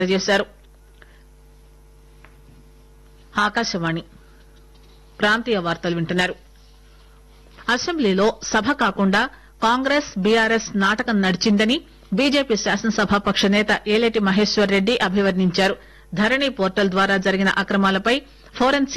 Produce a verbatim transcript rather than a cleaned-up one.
చేశారు. ఆకాశవాణి ప్రాంతీయ వార్తలు వింటున్నారు. అసెంబ్లీలో సభ కాకుండా కాంగ్రెస్ బీఆర్ఎస్ నాటకం నడిచిందని బీజేపీ శాసనసభాపక్ష నేత ఏలేటి మహేశ్వర్ రెడ్డి అభివర్ణించారు. ధరణి పోర్టల్ ద్వారా జరిగిన అక్రమాలపై ఫోరెన్సిక్